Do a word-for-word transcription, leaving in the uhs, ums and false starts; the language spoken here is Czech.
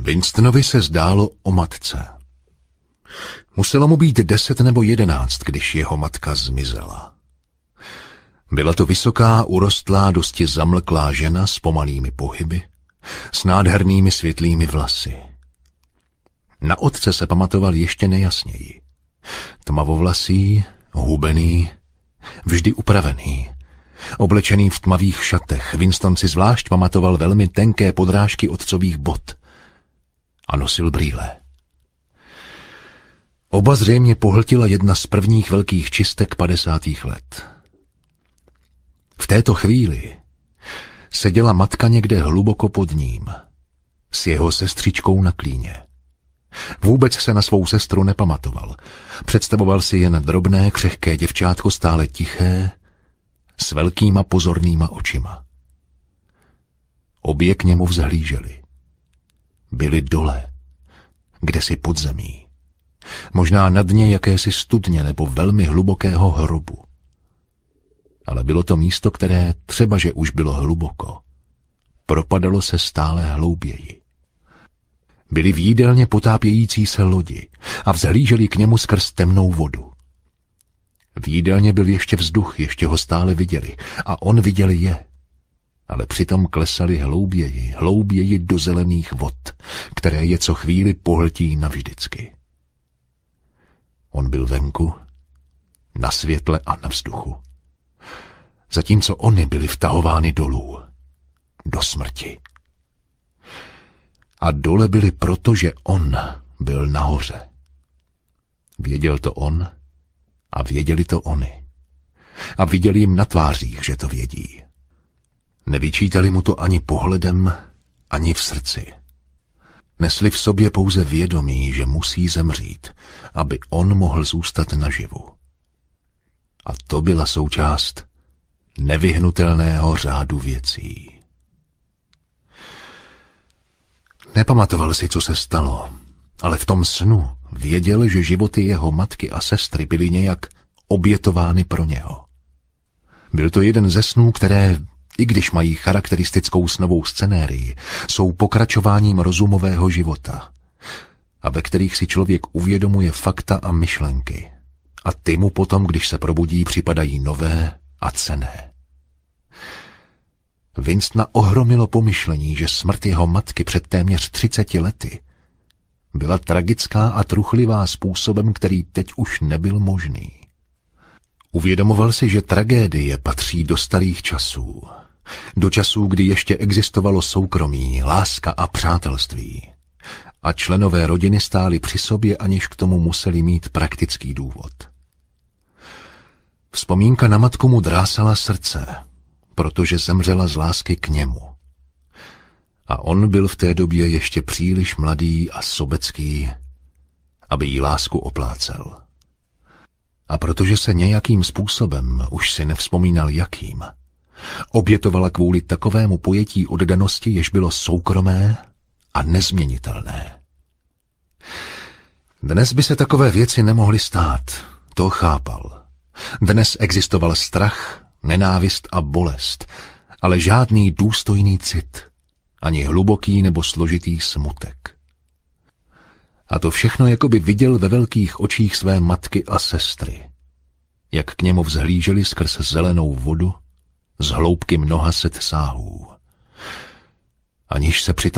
Winstonovi se zdálo o matce. Muselo mu být deset nebo jedenáct, když jeho matka zmizela. Byla to vysoká, urostlá, dosti zamlklá žena s pomalými pohyby, s nádhernými světlými vlasy. Na otce se pamatoval ještě nejasněji. Tmavovlasý, hubený, vždy upravený, oblečený v tmavých šatech. Winston si zvlášť pamatoval velmi tenké podrážky otcových bot a nosil brýle. Oba zřejmě pohltila jedna z prvních velkých čistek padesátých let. V této chvíli seděla matka někde hluboko pod ním, s jeho sestřičkou na klíně. Vůbec se na svou sestru nepamatoval. Představoval si jen drobné, křehké děvčátko, stále tiché, s velkýma pozornýma očima. Obě k němu vzhlíželi. Byli dole, kdesi pod zemí. Možná na dně jakési studně nebo velmi hlubokého hrobu. Ale bylo to místo, které, třeba že už bylo hluboko, propadalo se stále hlouběji. Byli v jídelně potápějící se lodi a vzhlíželi k němu skrz temnou vodu. V jídelně byl ještě vzduch, ještě ho stále viděli a on viděl je. Ale přitom klesali hlouběji, hlouběji do zelených vod, které je co chvíli pohltí navždycky. On byl venku, na světle a na vzduchu. Zatímco oni byli vtahovány dolů, do smrti. A dole byli proto, že on byl nahoře. Věděl to on a věděli to oni. A viděli jim na tvářích, že to vědí. Nevyčítali mu to ani pohledem, ani v srdci. Nesli v sobě pouze vědomí, že musí zemřít, aby on mohl zůstat naživu. A to byla součást nevyhnutelného řádu věcí. Nepamatoval si, co se stalo, ale v tom snu věděl, že životy jeho matky a sestry byly nějak obětovány pro něho. Byl to jeden ze snů, které, i když mají charakteristickou snovou scenérii, jsou pokračováním rozumového života a ve kterých si člověk uvědomuje fakta a myšlenky. A ty mu potom, když se probudí, připadají nové a cenné. Winstona ohromilo pomyšlení, že smrt jeho matky před téměř třiceti lety byla tragická a truchlivá způsobem, který teď už nebyl možný. Uvědomoval si, že tragédie patří do starých časů, do časů, kdy ještě existovalo soukromí, láska a přátelství. A členové rodiny stáli při sobě, aniž k tomu museli mít praktický důvod. Vzpomínka na matku mu drásala srdce, protože zemřela z lásky k němu. A on byl v té době ještě příliš mladý a sobecký, aby jí lásku oplácel. A protože se nějakým způsobem, už si nevzpomínal jakým, obětovala kvůli takovému pojetí oddanosti, jež bylo soukromé a nezměnitelné. Dnes by se takové věci nemohly stát, to chápal. Dnes existoval strach, nenávist a bolest, ale žádný důstojný cit, ani hluboký nebo složitý smutek. A to všechno jakoby viděl ve velkých očích své matky a sestry, jak k němu vzhlíželi skrz zelenou vodu z hloubky mnoha set sáhů, aniž se přitom